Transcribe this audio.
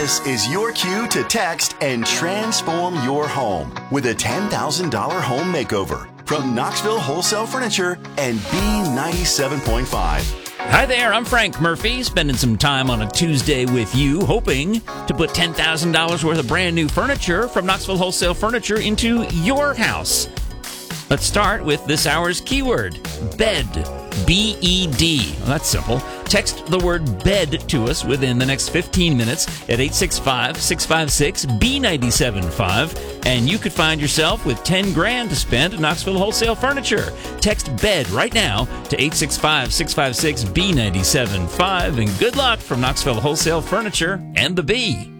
This is your cue to text and transform your home with a $10,000 home makeover from Knoxville Wholesale Furniture and B97.5. Hi there, I'm Frank Murphy, spending some time on a Tuesday with you, hoping to put $10,000 worth of brand new furniture from Knoxville Wholesale Furniture into your house. Let's start with this hour's keyword, bed, B-E-D. Well, that's simple. Text the word bed to us within the next 15 minutes at 865-656-B975, and you could find yourself with $10,000 to spend at Knoxville Wholesale Furniture. Text bed right now to 865-656-B975, and good luck from Knoxville Wholesale Furniture and the B.